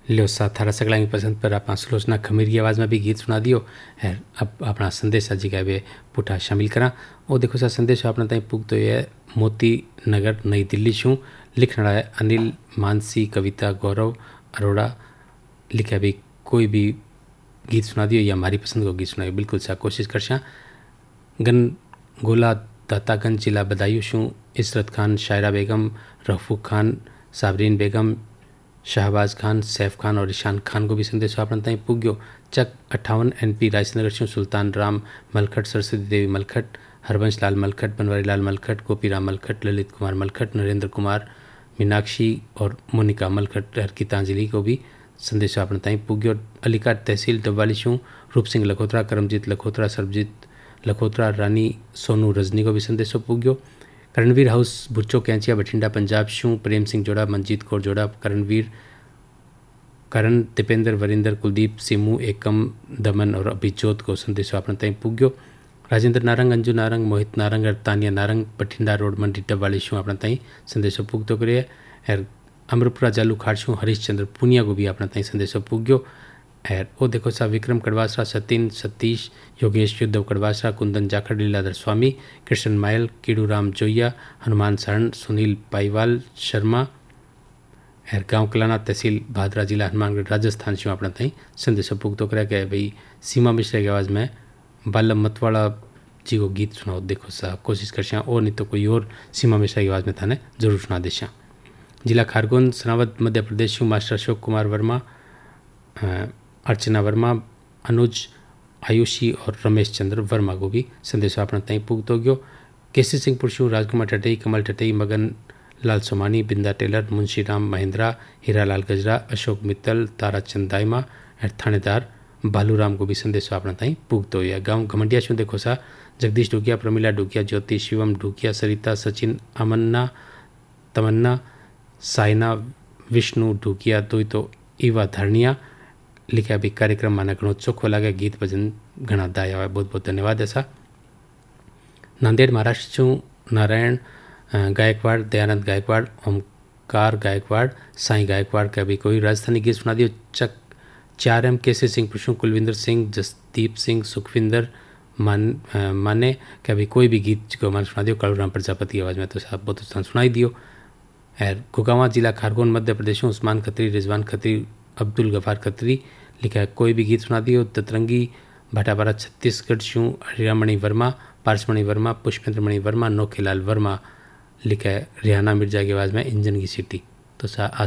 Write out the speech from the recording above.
लियो सा थारा सगला की पसंद पर आप सुलोचना खमीर की आवाज़ में भी गीत सुना दियो है। अब अपना संदेश जी का वे पुठा शामिल करा। और देखो सा संदेश अपना ताई पुग तो ये मोती नगर नई दिल्ली छूँ लिखना है अनिल मानसी कविता गौरव अरोड़ा लिखा भी कोई भी गीत सुना दियो या हमारी पसंद को गीत सुनाइयो। बिल्कुल सा कोशिश कर गन गोला दातागंज जिला बदायूं छूँ इसरत खान शायरा बेगम रफूक खान साबरीन बेगम शाहबाज खान सैफ खान और ईशान खान को भी संदेश अपना ताई पुग्यो। चक 58 NP राजनगर छूँ सुल्तान राम मलखट सरस्वती देवी मलखट हरवंश लाल मलखट बनवारी लाल मलखट गोपीराम मलखट ललित कुमार मलखट नरेंद्र कुमार मीनाक्षी और मोनिका मलखट गीतांजलि को भी संदेश अपना ताई पुग्यो। अलीकाट तहसील डब्वाली छूँ रूप सिंह लखोत्रा करमजीत लखोत्रा सरबजीत लखोत्रा रानी सोनू रजनी को भी संदेशो पुग्यो। करणवीर हाउस भुच्चो कैंचिया बठिंडा पंजाब शूँ प्रेम सिंह जोड़ा मंजीत कौर जोड़ा करणवीर करण दीपेंद्र वरिंदर कुलदीप सिमू एकम दमन और अभिजोत को संदेशो अपना ताई पुग्यो। राजेंद्र नारंग अंजू नारंग मोहित नारंग और तानिया नारंग बठिंडा रोड मंडी डब्वाली शूँ अपना ताई संदेशो पुगतो करिए। और अमरपुरा जालू खाड़शूँ हरीशचंद्र पुनिया को भी अपना ताई संदेशो पुग्यो। और वो देखो सा विक्रम कड़वासरा सतीन सतीश योगेश युद्धव कड़वासरा कुंदन जाखड़ लीलाधर स्वामी कृष्ण मायल कीड़ूराम जोइया हनुमान शरण सुनील पाईवाल शर्मा और गांव कलाना तहसील भादरा जिला हनुमानगढ़ राजस्थान से अपना ताई संदेशो पुगतो करे गए भाई सीमा मिश्रा की आवाज़ में बालम मतवाड़ा जी को गीत सुनाओ। देखो सा कोशिश कर और नहीं तो कोई और सीमा मिश्रा की आवाज़ में थाने जरूर सुना देशा। जिला खारगोन सनावत मध्य प्रदेश मास्टर अशोक कुमार वर्मा अर्चना वर्मा अनुज आयुषी और रमेश चंद्र वर्मा को भी संदेश अपना तई पुगतो गयो। केसी सिंह पुरशु राजकुमार टटई कमल टटई मगन लाल सोमानी बिंदा टेलर मुंशीराम महेंद्रा हीरालाल गजरा अशोक मित्तल ताराचंद दाइमा और थानेदार बालूराम को भी संदेश अपना तई पुगतो गया। गाँव घमंडिया शू देखो सा जगदीश ढूकिया प्रमिला ढूकिया ज्योति शिवम ढूकिया सरिता सचिन अमन्ना तमन्ना साइना विष्णु ढूकिया तो ईवा धरनिया लिखा भी कार्यक्रम माना घणो चोखो लगे गीत भजन घना दाया हुआ। बहुत बहुत धन्यवाद ऐसा। नांदेड़ महाराष्ट्र छूँ नारायण गायकवाड़ दयानंद गायकवाड़ ओमकार गायकवाड़ साईं गायकवाड़ का भी कोई राजस्थानी गीत सुना दियो। चक 4M केसी सिंह पुरुषों कुलविंदर सिंह जसदीप सिंह सुखविंदर माने का भी कोई भी गीत को मान सुना दियो। कालूराम प्रजापति की आवाज़ में तो साहब बहुत सुनाई दियो। और गुगावा जिला खारगोन मध्य प्रदेश उस्मान खत्री रिजवान खत्री अब्दुल गफार खत्री लिखा है कोई भी गीत सुना दियो। दतरंगी भाटापारा छत्तीसगढ़ शूँ हरियामणि वर्मा पारसमणि वर्मा पुष्पेंद्र मणि वर्मा नोखेलाल वर्मा लिखा है रिहाना मिर्जा की आवाज़ में इंजन की सीटी। तो सा